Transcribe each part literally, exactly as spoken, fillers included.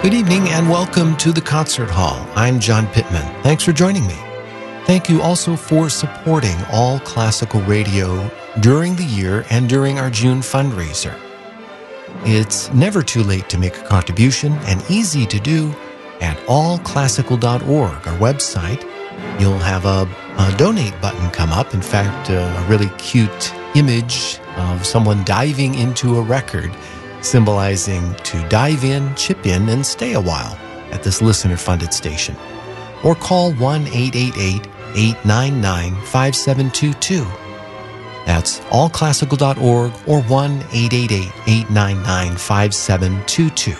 Good evening and welcome to the Concert Hall. I'm John Pittman. Thanks for joining me. Thank you also for supporting All Classical Radio during the year and during our June fundraiser. It's never too late to make a contribution and easy to do at all classical dot org, our website. You'll have a, a donate button come up. In fact, a, a really cute image of someone diving into a record, symbolizing to dive in, chip in, and stay a while at this listener-funded station. Or call one eight eight eight, eight nine nine, five seven two two. That's all classical dot org or one eight eight eight, eight nine nine, five seven two two.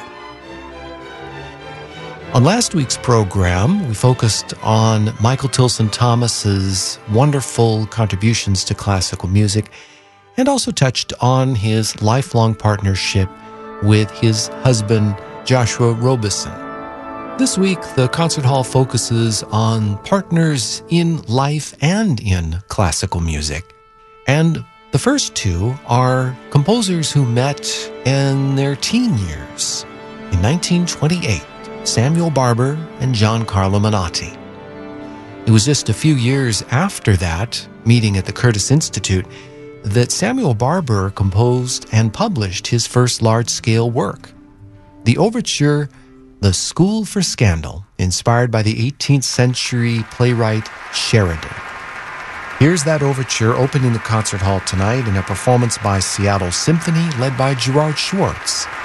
On last week's program, we focused on Michael Tilson Thomas's wonderful contributions to classical music and also touched on his lifelong partnership with his husband, Joshua Robeson. This week, the Concert Hall focuses on partners in life and in classical music. And the first two are composers who met in their teen years. In nineteen twenty-eight, Samuel Barber and Giancarlo Menotti. It was just a few years after that meeting at the Curtis Institute that Samuel Barber composed and published his first large-scale work, the overture, The School for Scandal, inspired by the eighteenth century playwright Sheridan. Here's that overture opening the concert hall tonight in a performance by Seattle Symphony led by Gerard Schwartz.